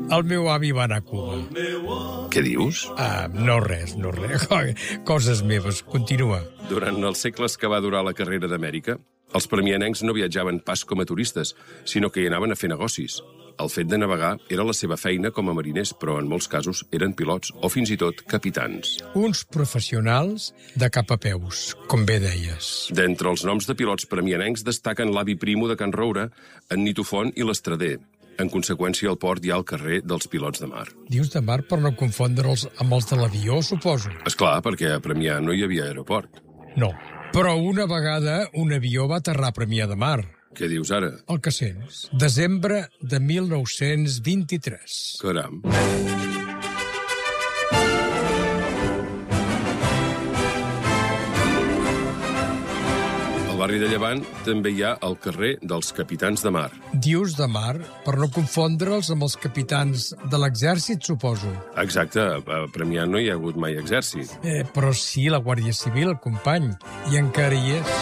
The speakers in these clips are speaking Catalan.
El meu avi va anar a Cuba. Què dius? No res. Coses meves. Continua. Durant els segles que va durar la carrera d'Amèrica, els premianencs no viatjaven pas com a turistes, sinó que hi anaven a fer negocis. El fet de navegar era la seva feina com a mariners, però en molts casos eren pilots o fins i tot capitans. Uns professionals de cap a peus, com bé deies. D'entre els noms de pilots premianencs destaquen l'avi Primo de Can Roure, en Nito Font i l'Estrader. En conseqüència, al port hi ha el carrer dels pilots de mar. Dius de mar per no confondre'ls amb els de l'avió, suposo. Esclar, perquè a Premià no hi havia aeroport. No, però una vegada un avió va aterrar a Premià de Mar. Què dius ara? El que sents. Desembre de 1923. Caram. Al barri de Llevant també hi ha el carrer dels capitans de mar. Dius de mar per no confondre'ls amb els capitans de l'exèrcit, suposo. Exacte, a Premià no hi ha hagut mai exèrcit. Però sí, la Guàrdia Civil, company, i encara hi és.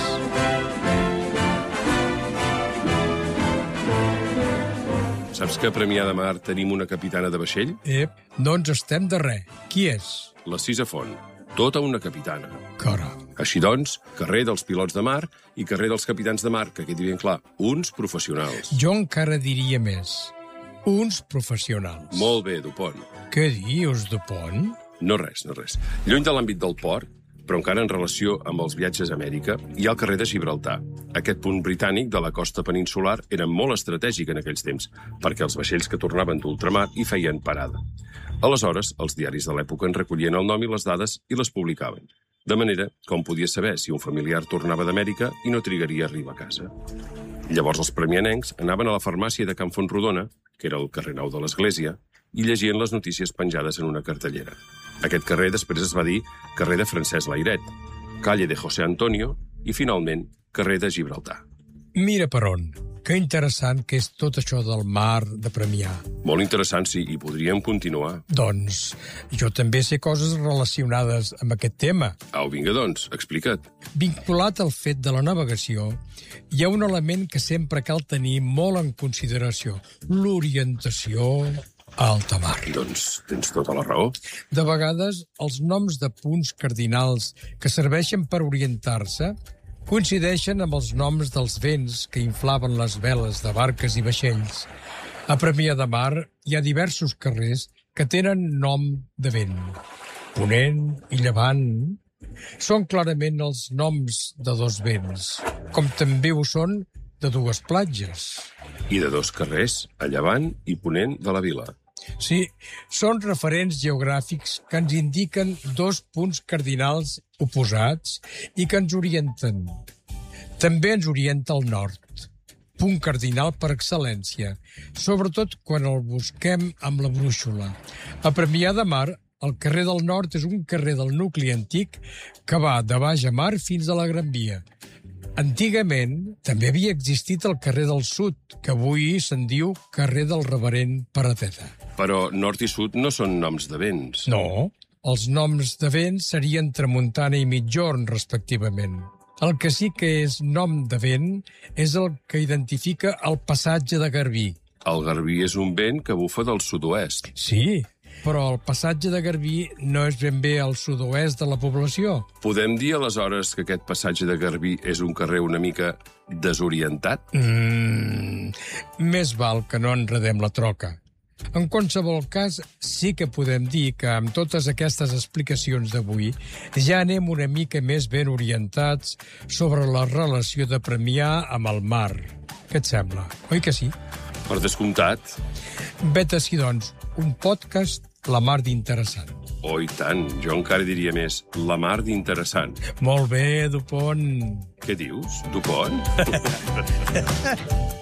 Saps que a Premià de Mar tenim una capitana de vaixell? No ens estem de res. Qui és? La Cisa Font. Tota una capitana. Caram. Així doncs, carrer dels pilots de mar i carrer dels capitans de mar, que quedi ben clar, uns professionals. Jo encara diria més. Uns professionals. Molt bé, Dupont. Què dius, Dupont? No res. Lluny de l'àmbit del port, però encara en relació amb els viatges a Amèrica, hi ha el carrer de Gibraltar. Aquest punt britànic de la costa peninsular era molt estratègic en aquells temps, perquè els vaixells que tornaven d'ultramar hi feien parada. Aleshores, els diaris de l'època en recollien el nom i les dades i les publicaven. De manera que hom podia saber si un familiar tornava d'Amèrica i no trigaria a arribar a casa. Llavors els premianencs anaven a la farmàcia de Can Fontrodona, que era el carrer Nou de l'Església, i llegien les notícies penjades en una cartellera. Aquest carrer després es va dir carrer de Francesc Layret, calle de José Antonio i, finalment, carrer de Gibraltar. Mira per on. Que interessant que és tot això del mar de Premià. Molt interessant, sí, i podríem continuar. Doncs jo també sé coses relacionades amb aquest tema. Au, vinga, doncs, explica't. Vinculat al fet de la navegació, hi ha un element que sempre cal tenir molt en consideració. L'orientació a alta mar. Doncs tens tota la raó. De vegades, els noms de punts cardinals que serveixen per orientar-se coincideixen amb els noms dels vents que inflaven les veles de barques i vaixells. A Premià de Mar hi ha diversos carrers que tenen nom de vent. Ponent i Llevant són clarament els noms de dos vents, com també ho són de dues platges. I de dos carrers, a llevant i ponent de la vila. Sí, són referents geogràfics que ens indiquen dos punts cardinals oposats i que ens orienten. També ens orienta el nord, punt cardinal per excel·lència, sobretot quan el busquem amb la brúixola. A Premià de Mar, el carrer del Nord és un carrer del nucli antic que va de baix a mar fins a la Gran Via. Antigament també havia existit el carrer del Sud, que avui se'n diu carrer del Reverend Parateta. Però nord i sud no són noms de vents. No, els noms de vents serien tramuntana i migjorn, respectivament. El que sí que és nom de vent és el que identifica el passatge de Garbí. El Garbí és un vent que bufa del sud-oest. Sí, però el passatge de Garbí no és ben bé al sud-oest de la població. Podem dir, aleshores, que aquest passatge de Garbí és un carrer una mica desorientat? Més val que no enredem la troca. En qualsevol cas, sí que podem dir que amb totes aquestes explicacions d'avui ja anem una mica més ben orientats sobre la relació de Premià amb el mar. Què et sembla? Oi que sí? Per descomptat. Vet ací, doncs, un podcast la mar d'interessant. Oh, i tant. Jo encara diria més, la mar d'interessant. Molt bé, Dupont. Què dius, Dupont?